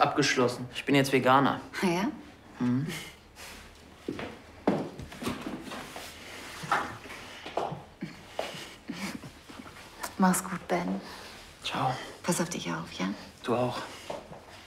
abgeschlossen. Ich bin jetzt Veganer. Ah ja? Mhm. Mach's gut, Ben. Ciao. Pass auf dich auf, ja? Du auch.